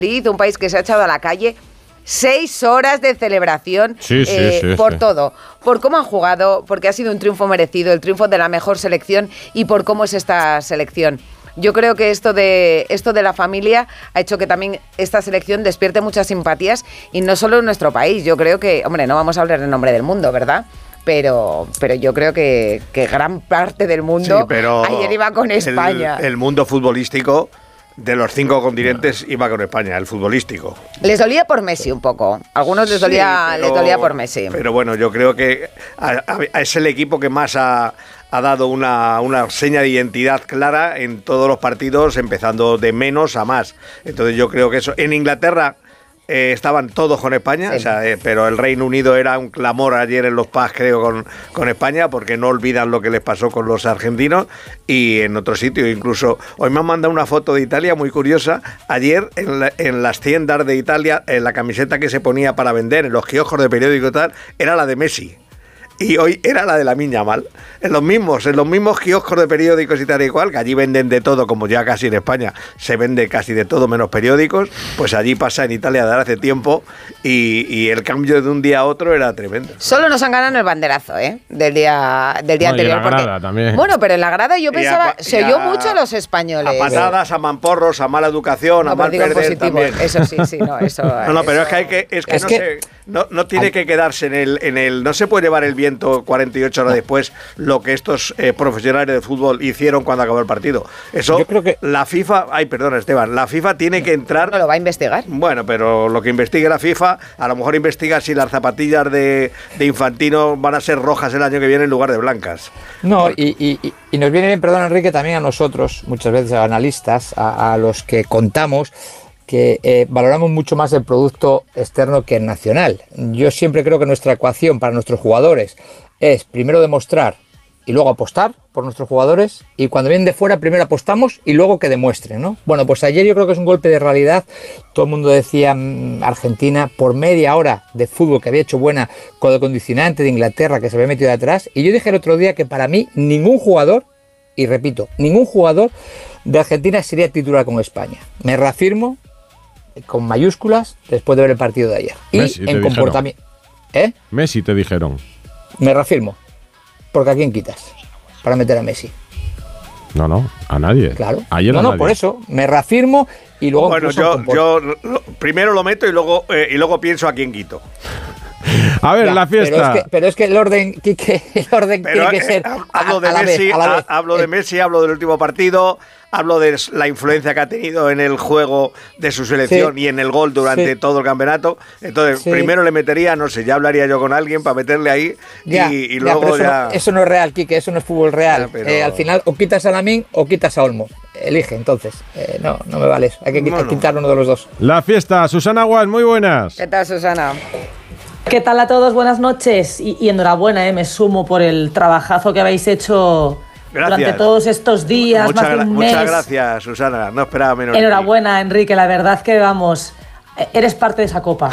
un país que se ha echado a la calle. 6 horas de celebración por todo, por cómo han jugado, porque ha sido un triunfo merecido, el triunfo de la mejor selección y por cómo es esta selección. Yo creo que esto de la familia ha hecho que también esta selección despierte muchas simpatías y no solo en nuestro país. Yo creo que, hombre, no vamos a hablar en nombre del mundo, ¿verdad? Pero yo creo que gran parte del mundo ayer iba con España. El mundo futbolístico de los 5 continentes iba con España, el futbolístico. Les dolía por Messi un poco. Algunos les dolía por Messi. Pero bueno, yo creo que es el equipo que más ha dado una seña de identidad clara en todos los partidos, empezando de menos a más. Entonces yo creo que eso. En Inglaterra estaban todos con España, pero el Reino Unido era un clamor ayer en los pubs, creo, con España, porque no olvidan lo que les pasó con los argentinos, y en otro sitio incluso. Hoy me han mandado una foto de Italia muy curiosa. Ayer en las tiendas de Italia, en la camiseta que se ponía para vender en los kioscos de periódico y tal, era la de Messi. Y hoy era la de Lamine Yamal. En los mismos kioscos de periódicos y tal y cual, que allí venden de todo, como ya casi en España se vende casi de todo menos periódicos, pues allí pasa en Italia de hace tiempo, y el cambio de un día a otro era tremendo. Solo nos han ganado el banderazo, del día anterior. Y en la grada también. Bueno, pero en la grada yo pensaba, se oyó mucho a los españoles. A patadas, a mamporros, a mala educación, a mal perder positivo, también. Eso sí, no, eso... No, pero no tiene que quedarse en el... No se puede llevar el viento 48 horas después lo que estos profesionales de fútbol hicieron cuando acabó el partido. Eso, yo creo que la FIFA... Ay, perdona, Esteban. La FIFA tiene que entrar... ¿No lo va a investigar? Bueno, pero lo que investigue la FIFA, a lo mejor investiga si las zapatillas de Infantino van a ser rojas el año que viene en lugar de blancas. No, y nos viene bien, perdón, Enrique, también a nosotros, muchas veces a analistas, a los que contamos, que valoramos mucho más el producto externo que el nacional. Yo siempre creo que nuestra ecuación para nuestros jugadores es primero demostrar y luego apostar por nuestros jugadores, y cuando vienen de fuera primero apostamos y luego que demuestren, ¿no? Bueno, pues ayer yo creo que es un golpe de realidad. Todo el mundo decía Argentina, por media hora de fútbol que había hecho buena, con el condicionante de Inglaterra que se había metido de atrás, y yo dije el otro día que para mí ningún jugador, y repito, ningún jugador de Argentina sería titular con España. Me reafirmo con mayúsculas después de ver el partido de ayer. Messi, y en comportamiento. Messi te dijeron. Me reafirmo. Porque ¿a quién quitas para meter a Messi? No, a nadie. Claro. Ayer no, nadie. Por eso me reafirmo y luego. Bueno, yo primero lo meto y luego pienso a quién quito. A ver, la fiesta. Pero es que el orden, Quique, tiene que ser. Hablo de Messi, hablo del último partido, hablo de la influencia que ha tenido en el juego de su selección y en el gol durante todo el campeonato. Entonces, primero le metería, no sé, ya hablaría yo con alguien para meterle ahí y luego ya. Eso no es real, Quique, eso no es fútbol real. Al final, o quitas a Lamine o quitas a Olmo. Elige, entonces. No me vale eso. Hay que quitar uno de los dos. La fiesta, Susana Guas, muy buenas. ¿Qué tal, Susana? ¿Qué tal a todos? Buenas noches y enhorabuena, me sumo por el trabajazo que habéis hecho durante todos estos días, más de un mes. Muchas gracias, Susana, no esperaba menos. Enhorabuena, Enrique, la verdad que vamos, eres parte de esa copa.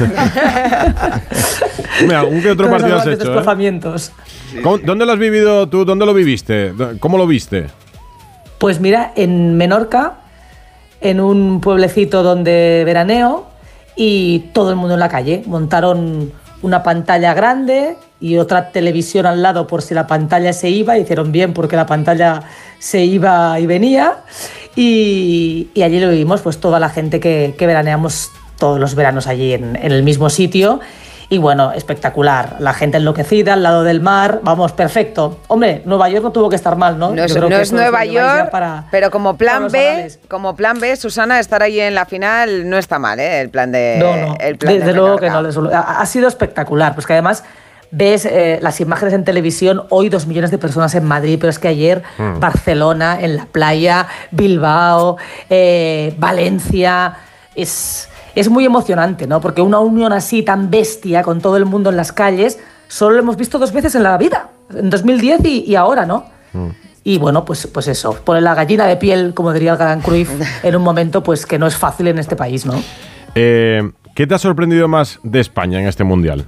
Mira, ¿algún que otro partido has hecho? Desplazamientos. ¿Dónde lo has vivido tú? ¿Dónde lo viviste? ¿Cómo lo viste? Pues mira, en Menorca, en un pueblecito donde veraneo, y todo el mundo en la calle. Montaron una pantalla grande y otra televisión al lado por si la pantalla se iba. Hicieron bien porque la pantalla se iba y venía. Y allí lo vimos, pues toda la gente que veraneamos todos los veranos allí en el mismo sitio. Y bueno, espectacular. La gente enloquecida al lado del mar. Vamos, perfecto. Hombre, Nueva York no tuvo que estar mal, ¿no? No es Nueva York, pero como plan B, Susana, estar ahí en la final no está mal, ¿eh? El plan de... No. Desde luego que no. Ha sido espectacular. Pues que además ves las imágenes en televisión, hoy 2 millones de personas en Madrid, pero es que ayer Barcelona, en la playa, Bilbao, Valencia... Es muy emocionante, ¿no? Porque una unión así tan bestia con todo el mundo en las calles solo lo hemos visto 2 veces en la vida, en 2010 y ahora, ¿no? Y bueno, pues eso, pone la gallina de piel, como diría el gran Cruyff, en un momento pues que no es fácil en este país, ¿no? ¿Qué te ha sorprendido más de España en este Mundial?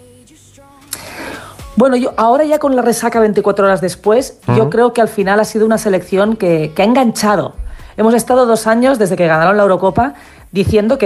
Bueno, yo ahora ya con la resaca 24 horas después, yo creo que al final ha sido una selección que ha enganchado. Hemos estado 2 años desde que ganaron la Eurocopa diciendo que